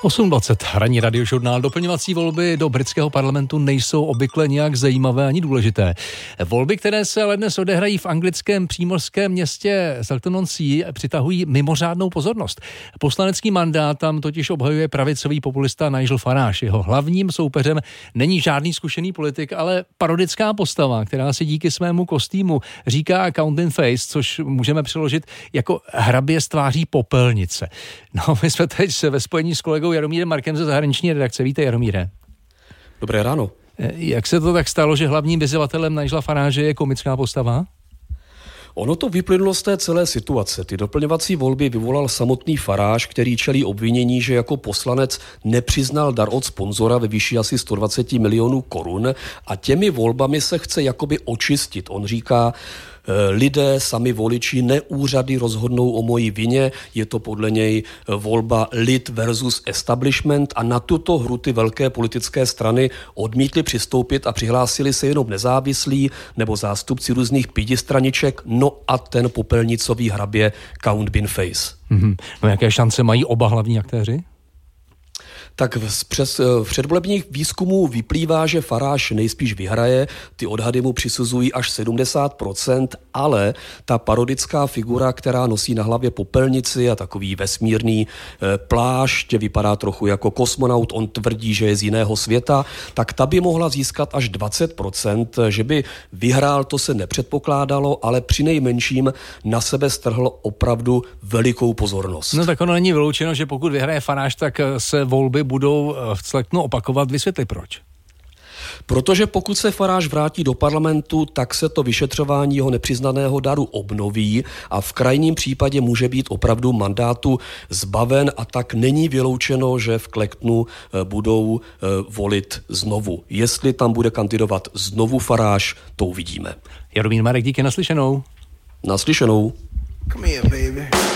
8:20, ranní radiožurnál. Doplňovací volby do britského parlamentu nejsou obvykle nějak zajímavé ani důležité. Volby, které se ale dnes odehrají v anglickém přímořském městě Salton-on-Sea, přitahují mimořádnou pozornost. Poslanecký mandát tam totiž obhajuje pravicový populista Nigel Farage. Jeho hlavním soupeřem není žádný zkušený politik, ale parodická postava, která si díky svému kostýmu říká Counting Face, což můžeme přeložit jako hrabě z tváří popelnice. No, my jsme teď ve spojení s kolegou Jaromírem Markem ze zahraniční redakce. Víte, Jaromíre. Dobré ráno. Jak se to tak stalo, že hlavním vyzývatelem Nigela Farage je komická postava? Ono to vyplynulo z té celé situace. Ty doplňovací volby vyvolal samotný Farage, který čelí obvinění, že jako poslanec nepřiznal dar od sponzora ve výši asi 120 milionů korun a těmi volbami se chce jakoby očistit. On říká, lidé, sami voliči, ne úřady rozhodnou o mojí vině, je to podle něj volba lid versus establishment a na tuto hru ty velké politické strany odmítly přistoupit a přihlásili se jenom nezávislí nebo zástupci různých pětistraniček, no a ten popelnicový hrabě Count Bin Face. No jaké šance mají oba hlavní aktéři? Tak přes předvolebních výzkumů vyplývá, že Farage nejspíš vyhraje, ty odhady mu přisuzují až 70%, ale ta parodická figura, která nosí na hlavě popelnici a takový vesmírný plášť, vypadá trochu jako kosmonaut, on tvrdí, že je z jiného světa, tak ta by mohla získat až 20%, že by vyhrál, to se nepředpokládalo, ale přinejmenším na sebe strhl opravdu velikou pozornost. No tak ono není vyloučeno, že pokud vyhraje Farage, tak se volby budou v Celtonu opakovat. Vysvětli proč. Protože pokud se Farage vrátí do parlamentu, tak se to vyšetřování jeho nepřiznaného daru obnoví a v krajním případě může být opravdu mandátu zbaven a tak není vyloučeno, že v Celtonu budou volit znovu. Jestli tam bude kandidovat znovu Farage, to uvidíme. Jaromír Marek, díky, naslyšenou. Naslyšenou. Come here, baby.